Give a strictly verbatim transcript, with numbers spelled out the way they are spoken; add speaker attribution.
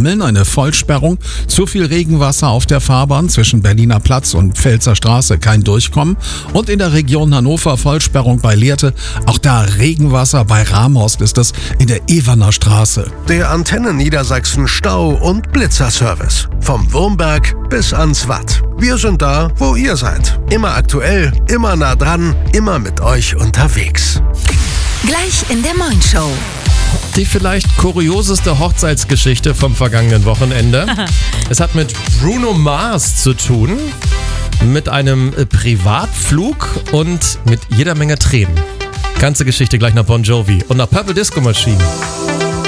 Speaker 1: Hameln eine Vollsperrung, zu viel Regenwasser auf der Fahrbahn zwischen Berliner Platz und Pfälzer Straße, kein Durchkommen. Und in der Region Hannover Vollsperrung bei Lehrte, auch da Regenwasser, bei Ramhorst ist es in der Ewerner Straße.
Speaker 2: Der Antenne Niedersachsen Stau- und Blitzerservice. Vom Wurmberg bis ans Watt. Wir sind da, wo ihr seid. Immer aktuell, immer nah dran, immer mit euch unterwegs.
Speaker 3: Gleich in der Moin Show.
Speaker 4: Die vielleicht kurioseste Hochzeitsgeschichte vom vergangenen Wochenende. Es hat mit Bruno Mars zu tun, mit einem Privatflug und mit jeder Menge Tränen. Ganze Geschichte gleich nach Bon Jovi und nach Purple Disco Machine.